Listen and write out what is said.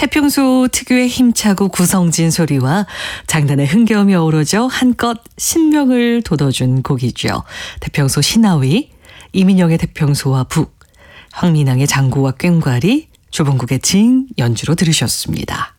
태평소 특유의 힘차고 구성진 소리와 장단의 흥겨움이 어우러져 한껏 신명을 돋워준 곡이죠. 태평소 신하위, 이민영의 태평소와 북, 황민항의 장구와 꽹과리, 조봉국의 징 연주로 들으셨습니다.